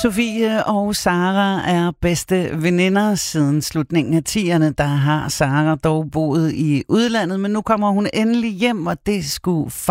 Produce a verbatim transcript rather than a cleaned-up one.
Sofie og Sara er bedste veninder siden slutningen af tierne. Der har Sara dog boet i udlandet, men nu kommer hun endelig hjem, og det skulle